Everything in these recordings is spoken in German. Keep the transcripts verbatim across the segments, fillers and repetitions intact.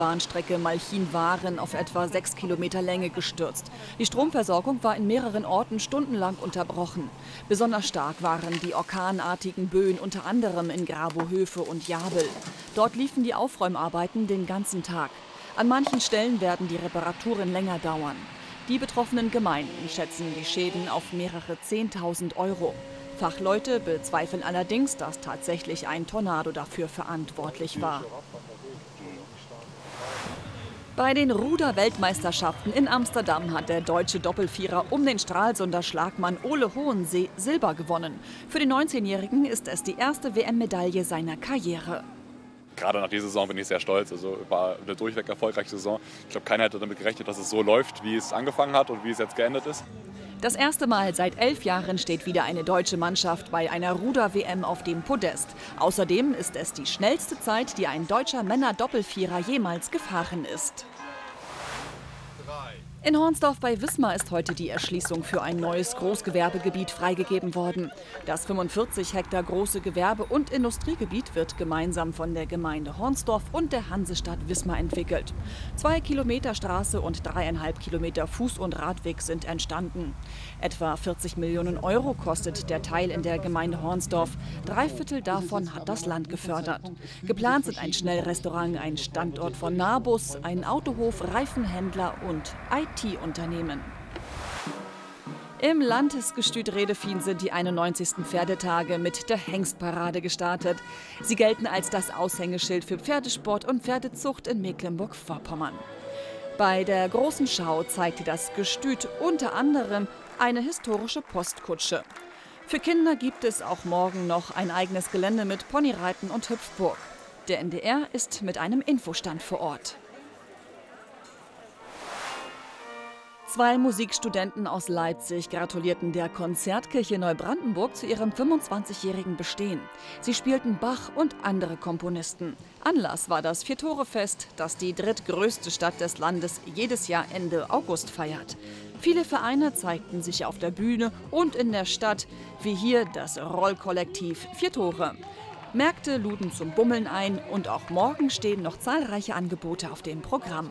Bahnstrecke Malchin-Waren auf etwa sechs Kilometer Länge gestürzt. Die Stromversorgung war in mehreren Orten stundenlang unterbrochen. Besonders stark waren die orkanartigen Böen, unter anderem in Grabohöfe und Jabel. Dort liefen die Aufräumarbeiten den ganzen Tag. An manchen Stellen werden die Reparaturen länger dauern. Die betroffenen Gemeinden schätzen die Schäden auf mehrere Zehntausend Euro. Fachleute bezweifeln allerdings, dass tatsächlich ein Tornado dafür verantwortlich war. Bei den Ruder-Weltmeisterschaften in Amsterdam hat der deutsche Doppelvierer um den Stralsunder Schlagmann Ole Hohensee Silber gewonnen. Für den neunzehnjährigen ist es die erste W M-Medaille seiner Karriere. Gerade nach dieser Saison bin ich sehr stolz. Also war eine durchweg erfolgreiche Saison. Ich glaube, keiner hätte damit gerechnet, dass es so läuft, wie es angefangen hat und wie es jetzt geendet ist. Das erste Mal seit elf Jahren steht wieder eine deutsche Mannschaft bei einer Ruder-W M auf dem Podest. Außerdem ist es die schnellste Zeit, die ein deutscher Männer-Doppelvierer jemals gefahren ist. In Hornsdorf bei Wismar ist heute die Erschließung für ein neues Großgewerbegebiet freigegeben worden. Das fünfundvierzig Hektar große Gewerbe- und Industriegebiet wird gemeinsam von der Gemeinde Hornsdorf und der Hansestadt Wismar entwickelt. Zwei Kilometer Straße und dreieinhalb Kilometer Fuß- und Radweg sind entstanden. Etwa vierzig Millionen Euro kostet der Teil in der Gemeinde Hornsdorf. Drei Viertel davon hat das Land gefördert. Geplant sind ein Schnellrestaurant, ein Standort von Nahbus, ein Autohof, Reifenhändler und I T-Unternehmen. Im Landesgestüt Redefien sind die einundneunzigsten Pferdetage mit der Hengstparade gestartet. Sie gelten als das Aushängeschild für Pferdesport und Pferdezucht in Mecklenburg-Vorpommern. Bei der großen Schau zeigte das Gestüt unter anderem eine historische Postkutsche. Für Kinder gibt es auch morgen noch ein eigenes Gelände mit Ponyreiten und Hüpfburg. Der N D R ist mit einem Infostand vor Ort. Zwei Musikstudenten aus Leipzig gratulierten der Konzertkirche Neubrandenburg zu ihrem fünfundzwanzigjährigen Bestehen. Sie spielten Bach und andere Komponisten. Anlass war das Vier-Tore-Fest, das die drittgrößte Stadt des Landes jedes Jahr Ende August feiert. Viele Vereine zeigten sich auf der Bühne und in der Stadt, wie hier das Rollkollektiv Vier Tore. Märkte luden zum Bummeln ein und auch morgen stehen noch zahlreiche Angebote auf dem Programm.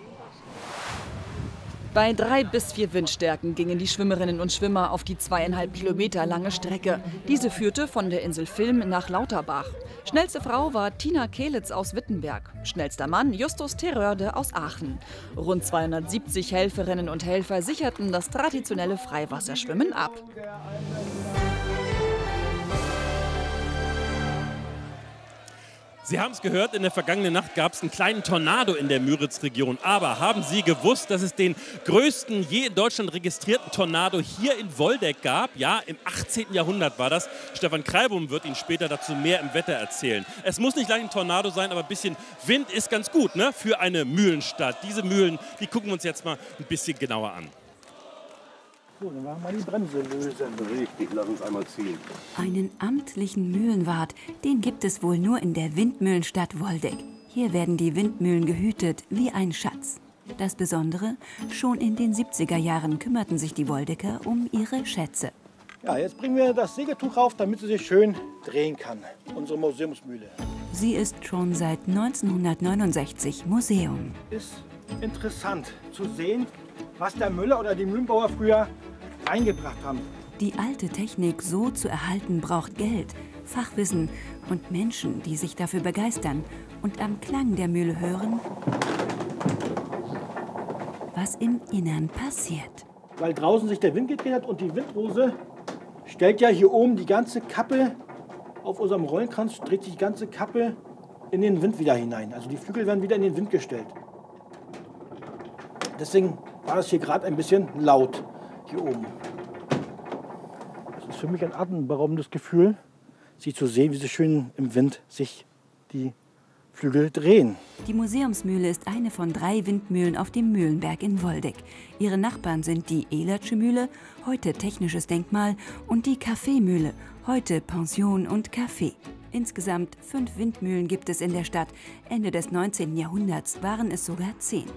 Bei drei bis vier Windstärken gingen die Schwimmerinnen und Schwimmer auf die zweieinhalb Kilometer lange Strecke. Diese führte von der Insel Vilm nach Lauterbach. Schnellste Frau war Tina Kehlitz aus Wittenberg. Schnellster Mann Justus Terörde aus Aachen. Rund zweihundertsiebzig Helferinnen und Helfer sicherten das traditionelle Freiwasserschwimmen ab. Sie haben es gehört, in der vergangenen Nacht gab es einen kleinen Tornado in der Müritz-Region. Aber haben Sie gewusst, dass es den größten je in Deutschland registrierten Tornado hier in Woldeck gab? Ja, im achtzehnten Jahrhundert war das. Stefan Kreibum wird Ihnen später dazu mehr im Wetter erzählen. Es muss nicht gleich ein Tornado sein, aber ein bisschen Wind ist ganz gut, ne, für eine Mühlenstadt. Diese Mühlen, die gucken wir uns jetzt mal ein bisschen genauer an. So, dann machen wir die Bremse lösen. Richtig, lass uns einmal ziehen. Einen amtlichen Mühlenwart, den gibt es wohl nur in der Windmühlenstadt Woldeck. Hier werden die Windmühlen gehütet wie ein Schatz. Das Besondere, schon in den siebziger Jahren kümmerten sich die Woldecker um ihre Schätze. Ja, jetzt bringen wir das Sägetuch auf, damit sie sich schön drehen kann. Unsere Museumsmühle. Sie ist schon seit neunzehnhundertneunundsechzig Museum. Ist interessant zu sehen, was der Müller oder die Mühlenbauer früher eingebracht haben. Die alte Technik so zu erhalten, braucht Geld, Fachwissen und Menschen, die sich dafür begeistern und am Klang der Mühle hören, was im Innern passiert. Weil draußen sich der Wind gedreht hat und die Windrose stellt ja hier oben die ganze Kappe auf unserem Rollenkranz, dreht sich die ganze Kappe in den Wind wieder hinein. Also die Flügel werden wieder in den Wind gestellt. Deswegen war das hier gerade ein bisschen laut, hier oben. Das ist für mich ein atemberaubendes Gefühl, sie zu sehen, wie sie schön im Wind sich die Flügel drehen. Die Museumsmühle ist eine von drei Windmühlen auf dem Mühlenberg in Woldeck. Ihre Nachbarn sind die Ehlertsche Mühle, heute technisches Denkmal, und die Kaffeemühle, heute Pension und Café. Insgesamt fünf Windmühlen gibt es in der Stadt. Ende des neunzehnten Jahrhunderts waren es sogar zehn.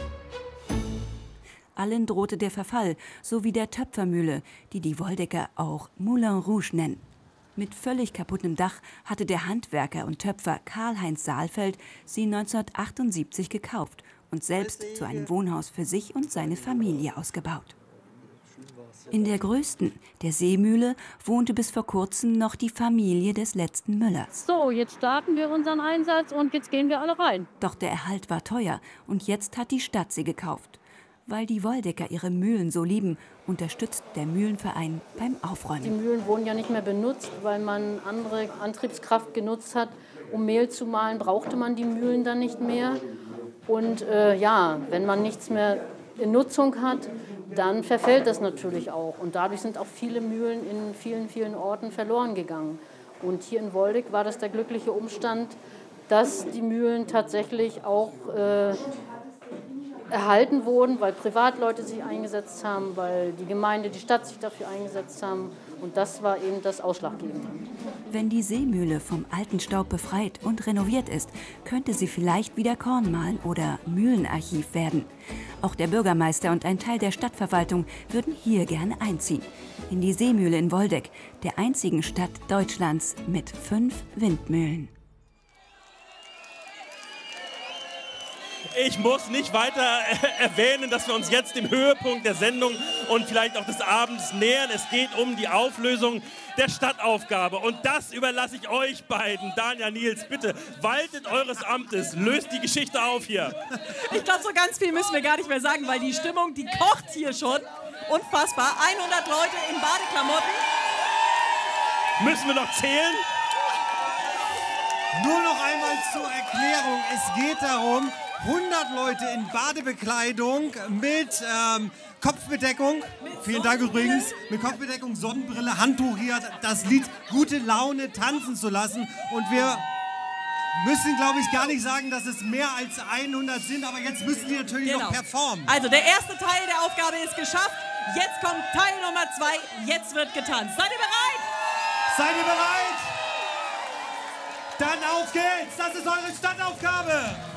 Allen drohte der Verfall, so wie der Töpfermühle, die die Woldecker auch Moulin Rouge nennen. Mit völlig kaputtem Dach hatte der Handwerker und Töpfer Karl-Heinz Saalfeld sie neunzehnhundertachtundsiebzig gekauft und selbst zu einem Wohnhaus für sich und seine Familie ausgebaut. In der größten, der Seemühle, wohnte bis vor kurzem noch die Familie des letzten Müllers. So, jetzt starten wir unseren Einsatz und jetzt gehen wir alle rein. Doch der Erhalt war teuer und jetzt hat die Stadt sie gekauft. Weil die Woldecker ihre Mühlen so lieben, unterstützt der Mühlenverein beim Aufräumen. Die Mühlen wurden ja nicht mehr benutzt, weil man andere Antriebskraft genutzt hat. Um Mehl zu mahlen, brauchte man die Mühlen dann nicht mehr. Und äh, ja, wenn man nichts mehr in Nutzung hat, dann verfällt das natürlich auch. Und dadurch sind auch viele Mühlen in vielen, vielen Orten verloren gegangen. Und hier in Woldeck war das der glückliche Umstand, dass die Mühlen tatsächlich auch äh, erhalten wurden, weil Privatleute sich eingesetzt haben, weil die Gemeinde, die Stadt sich dafür eingesetzt haben. Und das war eben das Ausschlaggebende. Wenn die Seemühle vom alten Staub befreit und renoviert ist, könnte sie vielleicht wieder Kornmahlen oder Mühlenarchiv werden. Auch der Bürgermeister und ein Teil der Stadtverwaltung würden hier gerne einziehen. In die Seemühle in Woldeck, der einzigen Stadt Deutschlands mit fünf Windmühlen. Ich muss nicht weiter erwähnen, dass wir uns jetzt dem Höhepunkt der Sendung und vielleicht auch des Abends nähern. Es geht um die Auflösung der Stadtaufgabe. Und das überlasse ich euch beiden. Danja, Nils, bitte, waltet eures Amtes. Löst die Geschichte auf hier. Ich glaube, so ganz viel müssen wir gar nicht mehr sagen, weil die Stimmung, die kocht hier schon. Unfassbar. hundert Leute in Badeklamotten. Müssen wir noch zählen? Nur noch einmal zur Erklärung. Es geht darum, hundert Leute in Badebekleidung mit ähm, Kopfbedeckung, vielen Dank übrigens, mit Kopfbedeckung, Sonnenbrille, Handtuch hier, das Lied Gute Laune tanzen zu lassen. Und wir müssen, glaube ich, gar nicht sagen, dass es mehr als hundert sind, aber jetzt müssen die natürlich Genau. noch performen. Also der erste Teil der Aufgabe ist geschafft. Jetzt kommt Teil Nummer zwei. Jetzt wird getanzt. Seid ihr bereit? Seid ihr bereit? Dann auf geht's! Das ist eure Stadtaufgabe!